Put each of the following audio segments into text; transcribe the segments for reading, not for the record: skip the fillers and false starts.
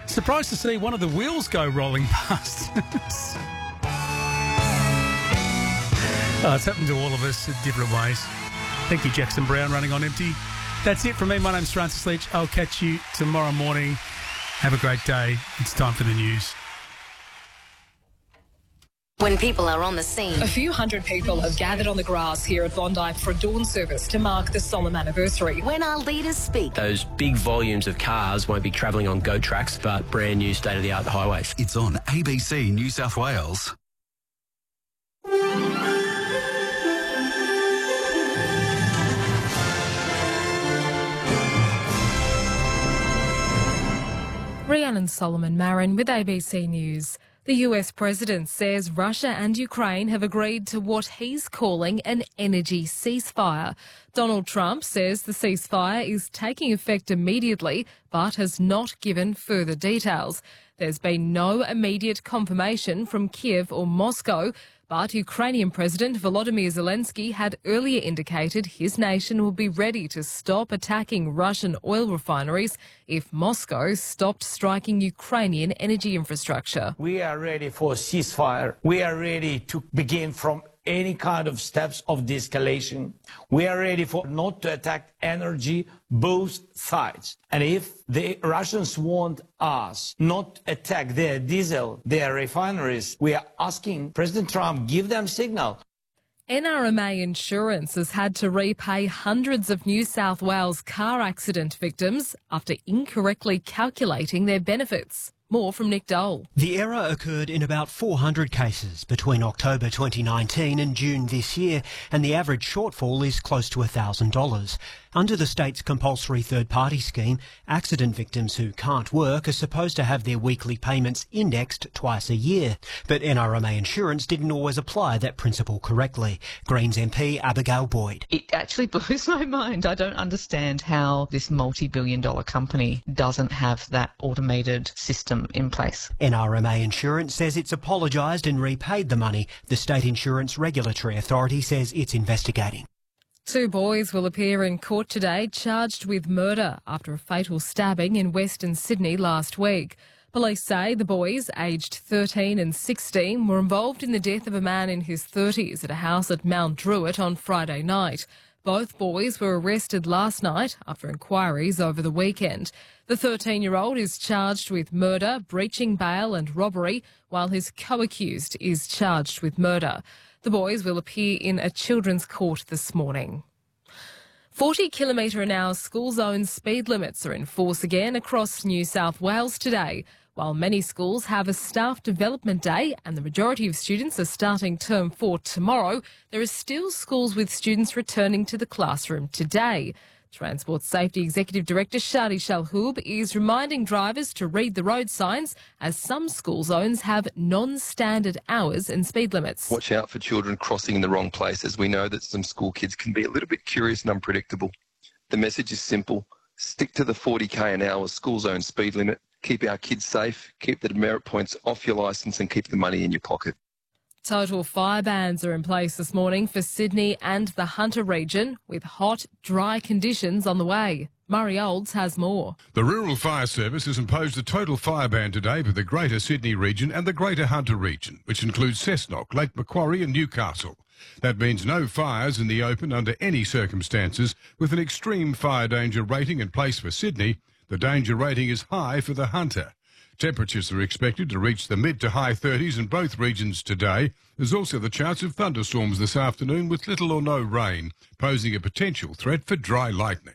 Surprised to see one of the wheels go rolling past. It's happened to all of us in different ways. Thank you, Jackson Brown, running on empty. That's it from me. My name's Francis Leach. I'll catch you tomorrow morning. Have a great day. It's time for the news. When people are on the scene. A few hundred people have gathered on the grass here at Bondi for a dawn service to mark the solemn anniversary. When our leaders speak. Those big volumes of cars won't be travelling on GO tracks, but brand new state-of-the-art highways. It's on ABC New South Wales. Rhiannon Solomon-Marin with ABC News. The US president says Russia and Ukraine have agreed to what he's calling an energy ceasefire. Donald Trump says the ceasefire is taking effect immediately, but has not given further details. There's been no immediate confirmation from Kiev or Moscow, but Ukrainian President Volodymyr Zelensky had earlier indicated his nation will be ready to stop attacking Russian oil refineries if Moscow stopped striking Ukrainian energy infrastructure. We are ready for a ceasefire. We are ready to begin from any kind of steps of de-escalation. We are ready for not to attack energy, both sides. And if the Russians want us not attack their diesel, their refineries, we are asking President Trump, give them signal. NRMA Insurance has had to repay hundreds of New South Wales car accident victims after incorrectly calculating their benefits. More from Nick Dole. The error occurred in about 400 cases between October 2019 and June this year, and the average shortfall is close to $1,000. Under the state's compulsory third-party scheme, accident victims who can't work are supposed to have their weekly payments indexed twice a year. But NRMA Insurance didn't always apply that principle correctly. Greens MP Abigail Boyd. It actually blows my mind. I don't understand how this multi-billion-dollar company doesn't have that automated system in place. NRMA Insurance says it's apologised and repaid the money. The State Insurance Regulatory Authority says it's investigating. 2 boys will appear in court today charged with murder after a fatal stabbing in Western Sydney last week. Police say the boys, aged 13 and 16, were involved in the death of a man in his 30s at a house at Mount Druitt on Friday night. Both boys were arrested last night after inquiries over the weekend. The 13-year-old is charged with murder, breaching bail and robbery, while his co-accused is charged with murder. The boys will appear in a children's court this morning. 40-kilometre-an-hour school zone speed limits are in force again across New South Wales today. While many schools have a staff development day and the majority of students are starting term 4 tomorrow, there are still schools with students returning to the classroom today. Transport Safety Executive Director Shadi Shalhoub is reminding drivers to read the road signs as some school zones have non-standard hours and speed limits. Watch out for children crossing in the wrong places. We know that some school kids can be a little bit curious and unpredictable. The message is simple. Stick to the 40k an hour school zone speed limit. Keep our kids safe, keep the demerit points off your licence and keep the money in your pocket. Total fire bans are in place this morning for Sydney and the Hunter region, with hot, dry conditions on the way. Murray Olds has more. The Rural Fire Service has imposed a total fire ban today for the Greater Sydney region and the Greater Hunter region, which includes Cessnock, Lake Macquarie and Newcastle. That means no fires in the open under any circumstances, with an extreme fire danger rating in place for Sydney. The danger rating is high for the Hunter. Temperatures are expected to reach the mid to high 30s in both regions today. There's also the chance of thunderstorms this afternoon with little or no rain, posing a potential threat for dry lightning.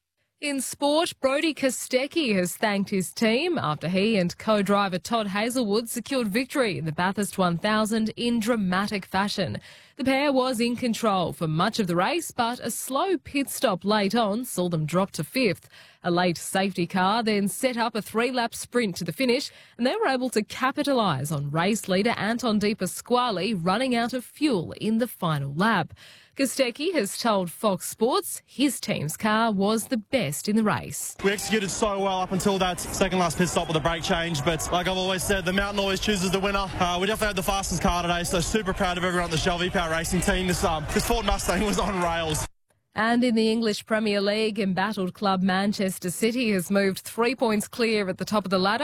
In sport, Brodie Kostecki has thanked his team after he and co-driver Todd Hazelwood secured victory in the Bathurst 1000 in dramatic fashion. The pair was in control for much of the race, but a slow pit stop late on saw them drop to 5th. A late safety car then set up a 3-lap sprint to the finish, and they were able to capitalise on race leader Anton De Pasquale running out of fuel in the final lap. Kostecki has told Fox Sports his team's car was the best in the race. We executed so well up until that second last pit stop with a brake change, but like I've always said, the mountain always chooses the winner. We definitely had the fastest car today, so super proud of everyone at the Shell V-Power Racing team. This Ford Mustang was on rails. And in the English Premier League, embattled club Manchester City has moved 3 points clear at the top of the ladder.